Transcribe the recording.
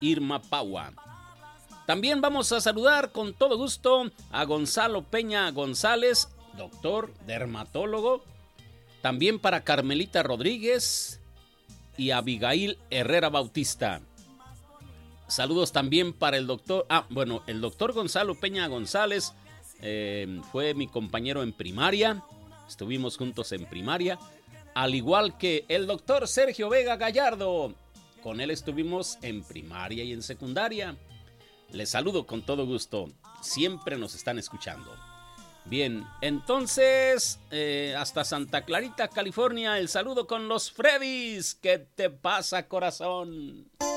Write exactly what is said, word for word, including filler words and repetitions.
Irma Paua. También vamos a saludar con todo gusto a Gonzalo Peña González, doctor dermatólogo. También para Carmelita Rodríguez y Abigail Herrera Bautista. Saludos también para el doctor, ah, bueno, el doctor Gonzalo Peña González eh, fue mi compañero en primaria, estuvimos juntos en primaria, al igual que el doctor Sergio Vega Gallardo, con él estuvimos en primaria y en secundaria. Les saludo con todo gusto, siempre nos están escuchando. Bien, entonces, eh, hasta Santa Clarita, California, el saludo con los Freddys. ¿Qué te pasa, corazón?